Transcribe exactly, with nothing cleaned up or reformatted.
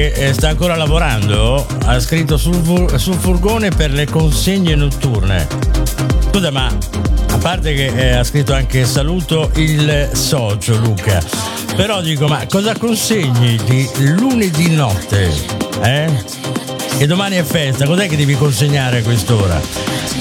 Eh, sta ancora lavorando, ha scritto sul, fur- sul furgone per le consegne notturne. Scusa, ma a parte che eh, ha scritto anche saluto il socio Luca, però dico, ma cosa consegni di lunedì notte? Eh? E domani è festa, cos'è che devi consegnare a quest'ora?